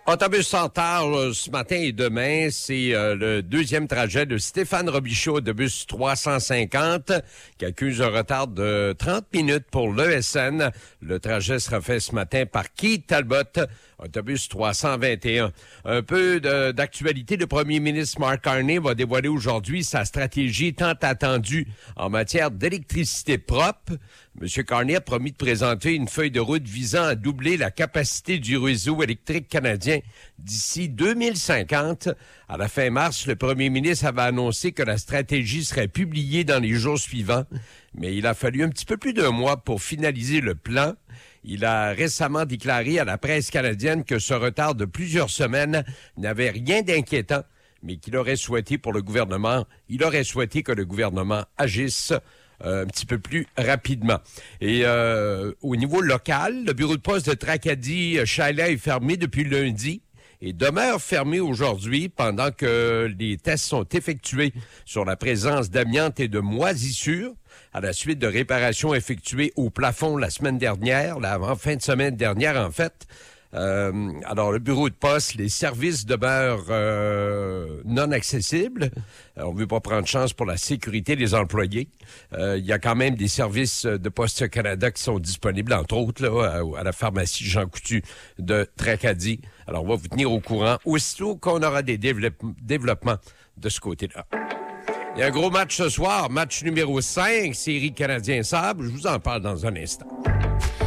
Autobus Centaure, ce matin et demain, c'est le deuxième trajet de Stéphane Robichaud de bus 350 qui accuse un retard de 30 minutes pour l'ESN. Le trajet sera fait ce matin par Keith Talbot, autobus 321. Un peu d'actualité, le premier ministre Mark Carney va dévoiler aujourd'hui sa stratégie tant attendue en matière d'électricité propre. M. Carney a promis de présenter une feuille de route visant à doubler la capacité du réseau électrique canadien d'ici 2050. À la fin mars, le premier ministre avait annoncé que la stratégie serait publiée dans les jours suivants, mais il a fallu un petit peu plus d'un mois pour finaliser le plan. Il a récemment déclaré à la presse canadienne que ce retard de plusieurs semaines n'avait rien d'inquiétant, mais qu'il aurait souhaité que le gouvernement agisse un petit peu plus rapidement. Et au niveau local, le bureau de poste de Tracadie-Chalet est fermé depuis lundi et demeure fermé aujourd'hui pendant que les tests sont effectués sur la présence d'amiante et de moisissures à la suite de réparations effectuées au plafond la semaine dernière, en fin de semaine dernière en fait. Alors, le bureau de poste, les services demeurent non accessibles. On ne veut pas prendre chance pour la sécurité des employés. Il y a quand même des services de Poste Canada qui sont disponibles, entre autres, là, à la pharmacie Jean Coutu de Tracadie. Alors, on va vous tenir au courant aussitôt qu'on aura des développements de ce côté-là. Il y a un gros match ce soir, match numéro 5, série Canadien-Sable. Je vous en parle dans un instant.